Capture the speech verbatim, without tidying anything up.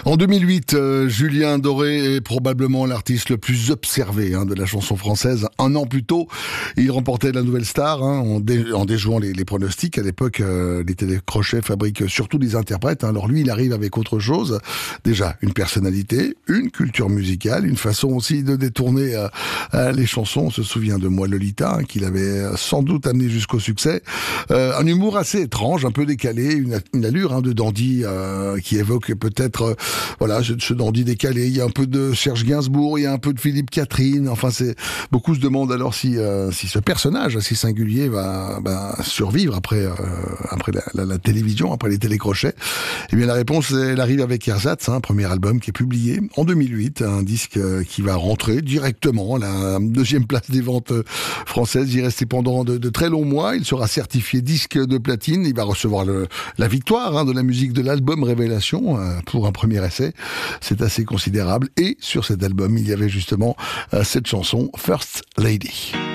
En deux mille huit, euh, Julien Doré est probablement l'artiste le plus observé hein, de la chanson française. Un an plus tôt, il remportait la Nouvelle Star hein, en, dé- en déjouant les, les pronostics. À l'époque, euh, les télécrochets fabriquent surtout des interprètes. Hein. Alors lui, il arrive avec autre chose. Déjà, une personnalité, une culture musicale, une façon aussi de détourner euh, euh, les chansons. On se souvient de Moi Lolita, hein, qu'il avait sans doute amené jusqu'au succès. Euh, un humour assez étrange, un peu décalé, une, une allure hein, de dandy euh, qui évoque peut-être... Euh, Voilà, ce, ce dandy décalé. Il y a un peu de Serge Gainsbourg, il y a un peu de Philippe Catherine. Enfin, c'est beaucoup se demandent alors si euh, si ce personnage assez singulier va, va survivre après euh, après la, la, la télévision, après les télécrochets. Eh bien, la réponse, elle arrive avec Ersatz, un hein, premier album qui est publié en deux mille huit, un disque qui va rentrer directement à la deuxième place des ventes françaises. Il restait pendant de, de très longs mois. Il sera certifié disque de platine. Il va recevoir le, la victoire hein, de la musique de l'album Révélation euh, pour un premier essai. C'est assez considérable. Et sur cet album, il y avait justement euh, cette chanson First Lady.